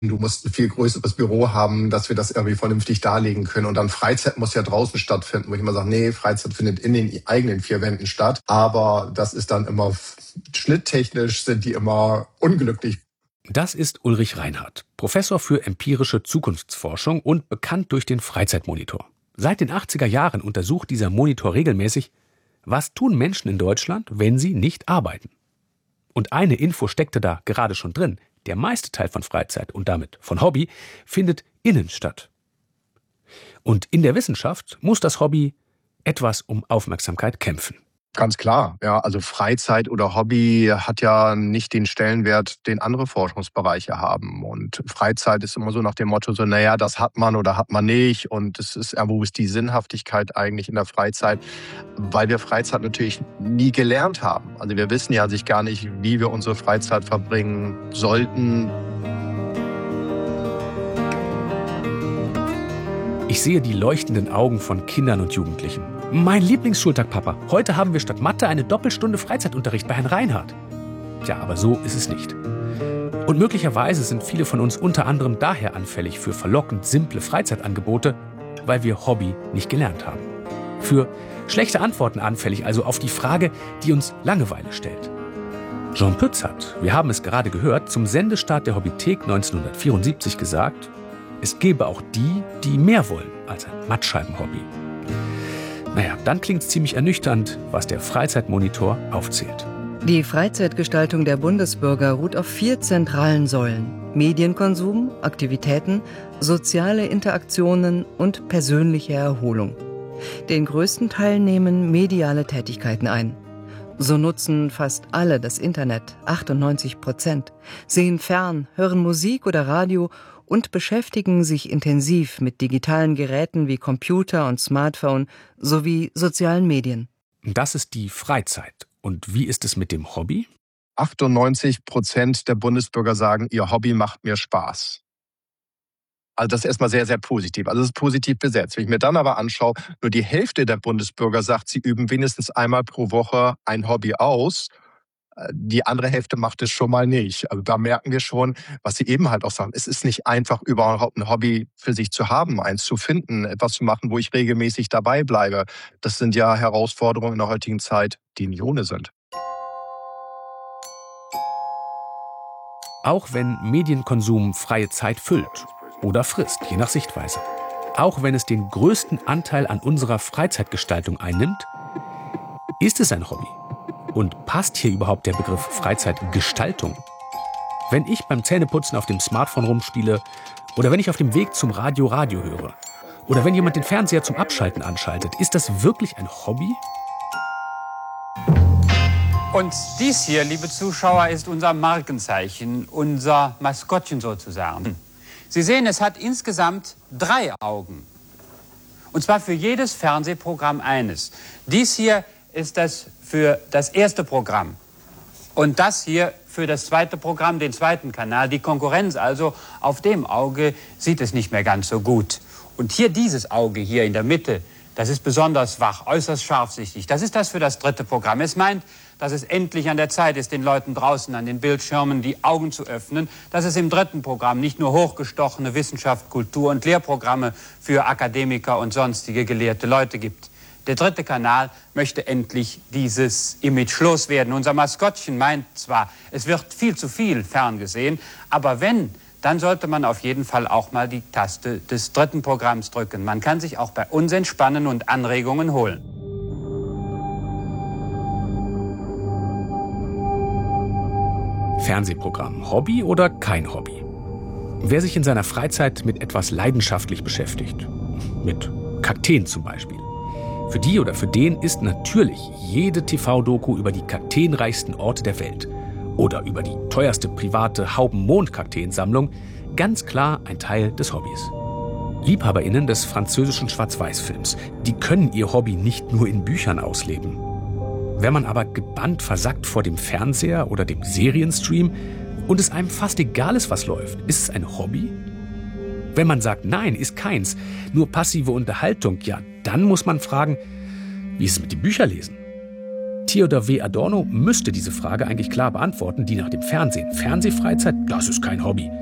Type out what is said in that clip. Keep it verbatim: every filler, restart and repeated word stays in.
Du musst ein viel größeres Büro haben, dass wir das irgendwie vernünftig darlegen können. Und dann Freizeit muss ja draußen stattfinden, wo ich immer sage, nee, Freizeit findet in den eigenen vier Wänden statt. Aber das ist dann immer, schnitttechnisch sind die immer unglücklich. Das ist Ulrich Reinhardt, Professor für empirische Zukunftsforschung und bekannt durch den Freizeitmonitor. Seit den achtziger Jahren untersucht dieser Monitor regelmäßig, was tun Menschen in Deutschland, wenn sie nicht arbeiten. Und eine Info steckte da gerade schon drin. Der meiste Teil von Freizeit und damit von Hobby findet innen statt. Und in der Wissenschaft muss das Hobby etwas um Aufmerksamkeit kämpfen. Ganz klar, ja, also Freizeit oder Hobby hat ja nicht den Stellenwert, den andere Forschungsbereiche haben. Und Freizeit ist immer so nach dem Motto, so, naja, das hat man oder hat man nicht. Und es ist, ja, wo ist die Sinnhaftigkeit eigentlich in der Freizeit? Weil wir Freizeit natürlich nie gelernt haben. Also wir wissen ja sich gar nicht, wie wir unsere Freizeit verbringen sollten. Ich sehe die leuchtenden Augen von Kindern und Jugendlichen. Mein Lieblingsschultag, Papa. Heute haben wir statt Mathe eine Doppelstunde Freizeitunterricht bei Herrn Reinhardt. Tja, aber so ist es nicht. Und möglicherweise sind viele von uns unter anderem daher anfällig für verlockend simple Freizeitangebote, weil wir Hobby nicht gelernt haben. Für schlechte Antworten anfällig, also auf die Frage, die uns Langeweile stellt. Jean Pütz hat, wir haben es gerade gehört, zum Sendestart der Hobbythek neunzehnhundertvierundsiebzig gesagt, es gäbe auch die, die mehr wollen als ein Mattscheibenhobby. Naja, dann klingt es ziemlich ernüchternd, was der Freizeitmonitor aufzählt. Die Freizeitgestaltung der Bundesbürger ruht auf vier zentralen Säulen: Medienkonsum, Aktivitäten, soziale Interaktionen und persönliche Erholung. Den größten Teil nehmen mediale Tätigkeiten ein. So nutzen fast alle das Internet, achtundneunzig Prozent, sehen fern, hören Musik oder Radio und beschäftigen sich intensiv mit digitalen Geräten wie Computer und Smartphone sowie sozialen Medien. Das ist die Freizeit. Und wie ist es mit dem Hobby? achtundneunzig Prozent der Bundesbürger sagen, ihr Hobby macht mir Spaß. Also das ist erstmal sehr, sehr positiv. Also es ist positiv besetzt. Wenn ich mir dann aber anschaue, nur die Hälfte der Bundesbürger sagt, sie üben wenigstens einmal pro Woche ein Hobby aus. Die andere Hälfte macht es schon mal nicht. Also da merken wir schon, was Sie eben halt auch sagen, es ist nicht einfach, überhaupt ein Hobby für sich zu haben, eins zu finden, etwas zu machen, wo ich regelmäßig dabei bleibe. Das sind ja Herausforderungen in der heutigen Zeit, die nicht ohne sind. Auch wenn Medienkonsum freie Zeit füllt oder frisst, je nach Sichtweise. Auch wenn es den größten Anteil an unserer Freizeitgestaltung einnimmt, ist es ein Hobby. Und passt hier überhaupt der Begriff Freizeitgestaltung? Wenn ich beim Zähneputzen auf dem Smartphone rumspiele oder wenn ich auf dem Weg zum Radio Radio höre oder wenn jemand den Fernseher zum Abschalten anschaltet, ist das wirklich ein Hobby? Und dies hier, liebe Zuschauer, ist unser Markenzeichen, unser Maskottchen sozusagen. Sie sehen, es hat insgesamt drei Augen. Und zwar für jedes Fernsehprogramm eines. Dies hier ist das für das erste Programm. Und das hier für das zweite Programm, den zweiten Kanal. Die Konkurrenz also, auf dem Auge sieht es nicht mehr ganz so gut. Und hier dieses Auge hier in der Mitte, das ist besonders wach, äußerst scharfsichtig. Das ist das für das dritte Programm. Es meint, dass es endlich an der Zeit ist, den Leuten draußen an den Bildschirmen die Augen zu öffnen, dass es im dritten Programm nicht nur hochgestochene Wissenschaft, Kultur und Lehrprogramme für Akademiker und sonstige gelehrte Leute gibt. Der dritte Kanal möchte endlich dieses Image loswerden. Unser Maskottchen meint zwar, es wird viel zu viel ferngesehen, aber wenn, dann sollte man auf jeden Fall auch mal die Taste des dritten Programms drücken. Man kann sich auch bei uns entspannen und Anregungen holen. Fernsehprogramm, Hobby oder kein Hobby? Wer sich in seiner Freizeit mit etwas leidenschaftlich beschäftigt, mit Kakteen zum Beispiel, für die oder für den ist natürlich jede T V-Doku über die kakteenreichsten Orte der Welt oder über die teuerste private Hauben-Mond-Kakteensammlung ganz klar ein Teil des Hobbys. LiebhaberInnen des französischen Schwarz-Weiß-Films, die können ihr Hobby nicht nur in Büchern ausleben. Wenn man aber gebannt versackt vor dem Fernseher oder dem Serienstream und es einem fast egal ist, was läuft, ist es ein Hobby? Wenn man sagt, nein, ist keins, nur passive Unterhaltung, ja, dann muss man fragen, wie ist es mit dem Bücherlesen? Theodor W. Adorno müsste diese Frage eigentlich klar beantworten, die nach dem Fernsehen. Fernsehfreizeit, das ist kein Hobby.